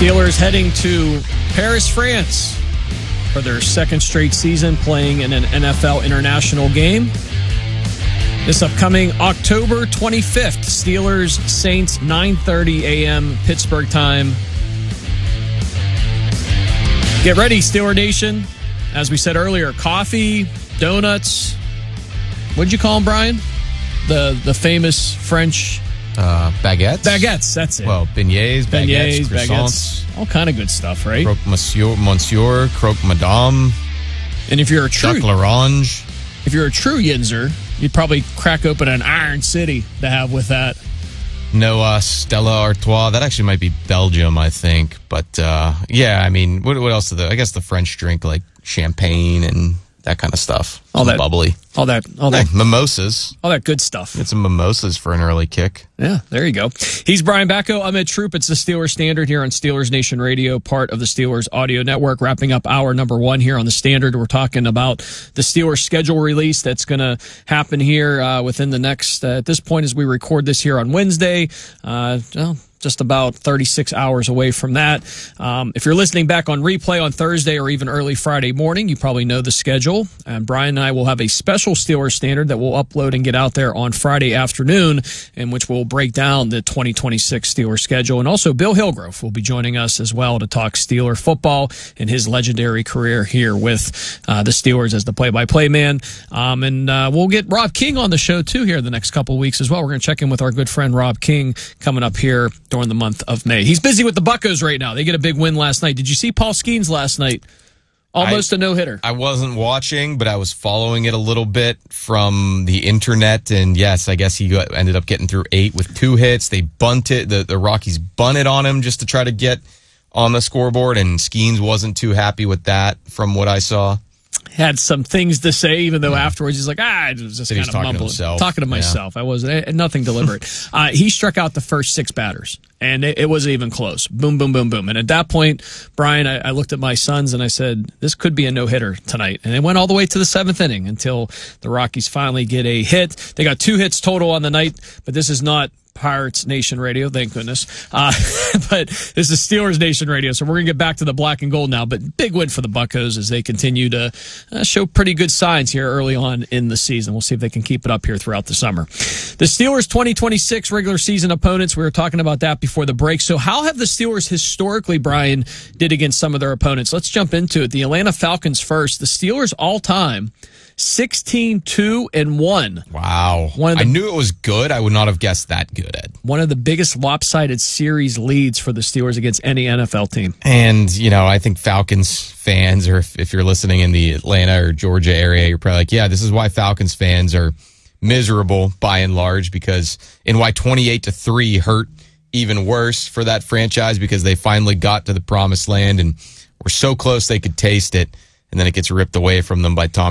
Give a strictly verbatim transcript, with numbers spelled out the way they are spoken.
Steelers heading to Paris, France for their second straight season, playing in an N F L international game. This upcoming October twenty-fifth, Steelers Saints, nine thirty a.m. Pittsburgh time. Get ready, Steeler Nation. As we said earlier, coffee, donuts. What'd you call them, Brian? The the famous French uh, baguettes. Baguettes, that's it. Well, beignets, baguettes, beignets, croissants, baguettes, all kind of good stuff, right? Croque Monsieur, Monsieur, Croque Madame, and if you're a true Choc l'Orange, if you're a true Yinzer, you'd probably crack open an Iron City to have with that. No, uh, Stella Artois. That actually might be Belgium, I think. But uh, yeah, I mean, what, what else? Do the I guess the French drink like champagne and that kind of stuff. All that bubbly, all that, all that yeah, mimosas, all that good stuff. Get some mimosas for an early kick. Yeah, there you go. He's Brian Bacco. I'm Ed Troop. It's the Steelers Standard here on Steelers Nation Radio, part of the Steelers Audio Network. Wrapping up hour number one here on the Standard. We're talking about the Steelers schedule release that's going to happen here uh, within the next. Uh, at this point, as we record this here on Wednesday. Uh, well, just about thirty-six hours away from that. Um, if you're listening back on replay on Thursday or even early Friday morning, you probably know the schedule. And Brian and I will have a special Steelers Standard that we'll upload and get out there on Friday afternoon, in which we'll break down the twenty twenty-six Steelers schedule. And also Bill Hillgrove will be joining us as well to talk Steeler football and his legendary career here with uh, the Steelers as the play-by-play man. Um, and uh, we'll get Rob King on the show, too, here the next couple of weeks as well. We're going to check in with our good friend Rob King coming up here during the month of May. He's busy with the Buccos right now. They get a big win last night. Did you see Paul Skeens last night? Almost I, a no-hitter. I wasn't watching, but I was following it a little bit from the internet. And yes, I guess he got, ended up getting through eight with two hits. They bunted, the, the Rockies bunted on him just to try to get on the scoreboard. And Skeens wasn't too happy with that from what I saw. Had some things to say, even though yeah. afterwards he's like, ah, I was just kind of mumbling. To talking to myself. Yeah. I wasn't, nothing deliberate. uh, he struck out the first six batters, and it, it wasn't even close. Boom, boom, boom, boom. And at that point, Brian, I, I looked at my sons and I said, this could be a no-hitter tonight. And it went all the way to the seventh inning until the Rockies finally get a hit. They got two hits total on the night, but this is not Pirates Nation Radio, thank goodness. Uh, but this is Steelers Nation Radio, so we're going to get back to the black and gold now. But big win for the Buccos as they continue to uh, show pretty good signs here early on in the season. We'll see if they can keep it up here throughout the summer. The Steelers' twenty twenty-six regular season opponents, we were talking about that before the break. So how have the Steelers historically, Brian, did against some of their opponents? Let's jump into it. The Atlanta Falcons first. The Steelers all-time sixteen two and one. Wow. One of the, I knew it was good. I would not have guessed that good, Ed. One of the biggest lopsided series leads for the Steelers against any N F L team. And, you know, I think Falcons fans, or if, if you're listening in the Atlanta or Georgia area, you're probably like, yeah, this is why Falcons fans are miserable by and large, because and why twenty-eight to three hurt even worse for that franchise, because they finally got to the promised land and were so close they could taste it, and then it gets ripped away from them by Tom